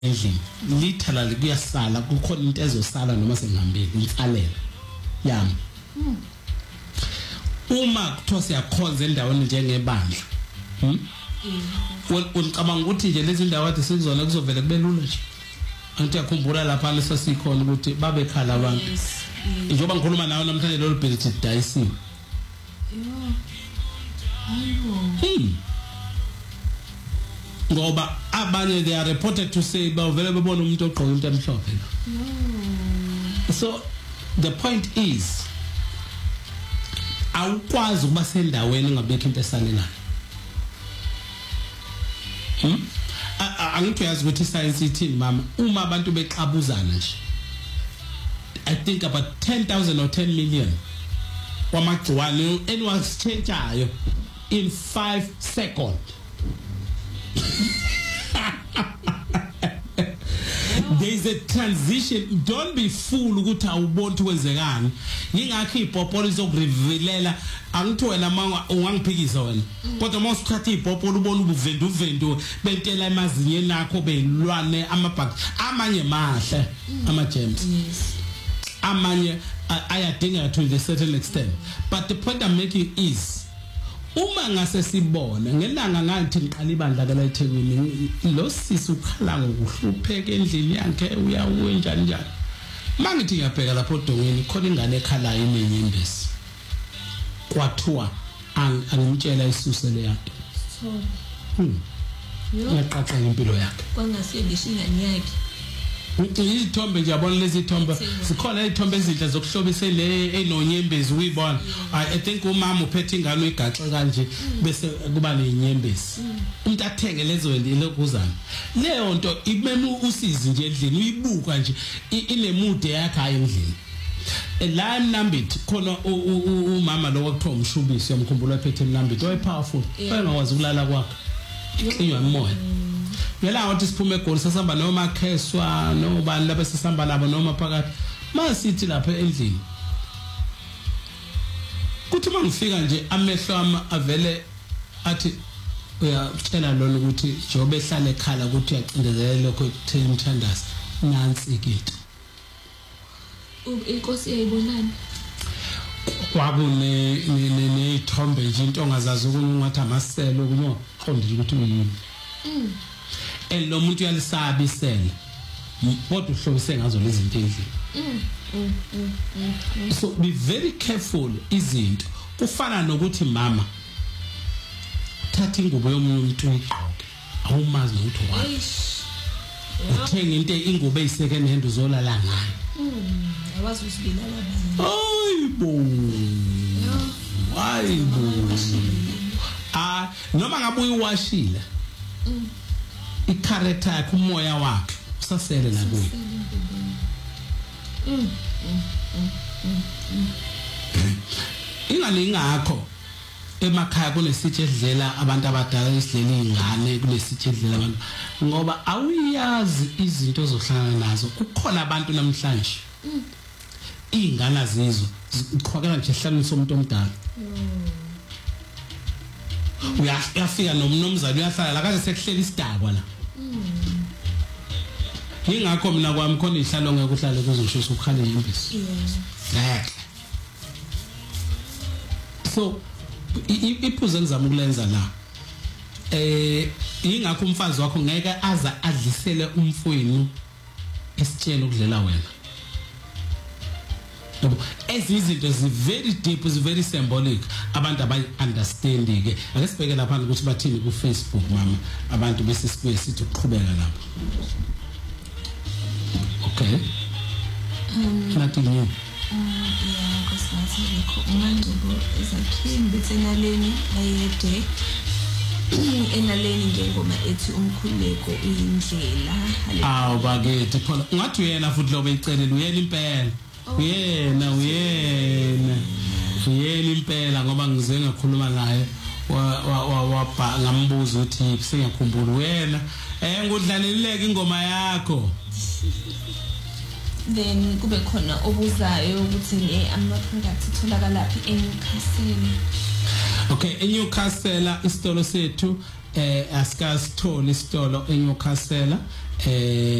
endlini literally kuyasala kukhona into ezosala noma sengihambile insalela yami uma kuthiwa siyakhonza endaweni njengebandla unicabanga ukuthi nje lezi ndawo ade sizona kuzovela kube lula nje anti yakhumbula lapha lesasikhona ukuthi babekhala abantu njengoba ngikhuluma nawe namhlanje lo bhilidi dayisiwe ngoba abanye they are reported to say bavele bebona umuntu ogqoka into emhlophe so the point is awukwazi ukuba sendaweni ngabekho into esalelayo angithi uyazi ukuthi science ithini mama uma abantu bexabuzana nje I think about 10,000 or 10 million wamagciwane enwasitshentshayo in 5 seconds there is a transition. Don't be fool ukuthi awuboni kwenzekani ngingakho ibhopolo izokurivelela angithi wena manga ungangiphikisa wena kodwa mawusithatha ibhopolo ubona ubuvendu bentela emazinyeni nakho belwane amabhak amanye mahle ama germs amanye ayadinga to a certain extent but the point I'm making is uma ngase sibona ngelanga ngathi ngiqala ibandla la eThekwini lo sisi ukhala ngokuhlupheka endlini yakhe uyawe njani mangithi ngiyabheka lapho odongweni khona ingane ekhalayo inenyembezi kwathiwa angimtshela isusele yakhe ngiyaqaqa impilo yakhe kwangasiye ngisho ingane yakhe izithombe nje yabona lezi thombe sikhona izithombe ezinhle zokuhlobisa le enonyembezi uyibona I think umama uphethe ingane uyigaxe kanje bese kuba nenyembezi umuntu athenge lezo lokuzana leyo nto imeme usizi nje endlini uyibuka nje inemude yakhe hayi endlini la Mnambithi khona umama lo wakuthiwa umshubisi yomkhumbulo ephethe Mnambithi wayepowerful engakwazi ukulala kwakhe inywa emoya ngela wathi siphume eGoli sasihamba noma Kheswa nobani lapha sisihamba nabo noma phakathi masithi lapha endlini kuthi mangifika nje amehlo ami avele athi uyatshela lona ukuthi njengoba ehlala ekhala ukuthi uyacindezelela lokho ekutheni umthandazi nansi ikithi inkosi yayibonani kwakune nethombe nje into ongazazi ukuthi amaselo kunyo qondile ukuthi uyini lo muntu uyalisaba isela kodwa uhlobise ngazo lezi zinto endlini so be very careful izinto kufana nokuthi mama thatha ingubo yomunye umuntu uyigqoke awumazi ukuthi wapi uthenga into ingubo eyisecond hand uzolala ngayo awazi usibila hayibo noma ngabe uyiwashile i-character yakhe umoya wakhe usasele la kuye ingane ingakho emakhaya kunesitshe edlela abantu abadala esidlela izingane kunesitshe edlela abantu ngoba awuyazi izinto zohlangana nazo kukhona abantu namhlanje izingane azizwe ziqhwakela nje ehlanganisa umuntu omdala uyafika nomnumzana uyahlala la kaze sekuhlela isidakwa la ingakho mina kwami khona ihlalo ngeke uhlale kuzosho ukukhala inyembezi so iphuze ngizama ukulenza la ingakho umfazi wakho ngeke aza adlisele umfowenu isitshelo ukudlela wena ezinye izinto zi very deep is very symbolic abantu abayi understand ke ake sibheke lapha ukuthi bathini ku Facebook mama abantu bese sibuye sithi uqhubeka lapha okay nothing new yeah kosathi lokho umangcubo ezakhini bethenaleni ayede enaleni ngengoma ethi umkhuleko indlela bakithi phela ungathi uyena futhi lobe icelele uyena impela uyena impela ngoba ngize ngakhuluma naye ngambuza ukuthi sengiyakhumbula wena ngudlaleleke ingoma yakho then kube khona obuzayo ukuthi ama products itholakala laphi eNewcastle okay eNewcastle isitolo sethu asikasitholi isitolo eNewcastle